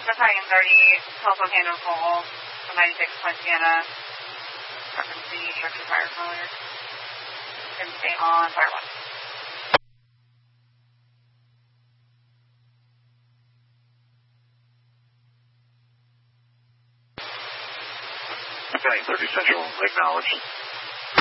Battalion 30, telephone handle call, 96 Poinciana, frequency, structure fire color, and stay on fire 1. Battalion 30 Central, acknowledged.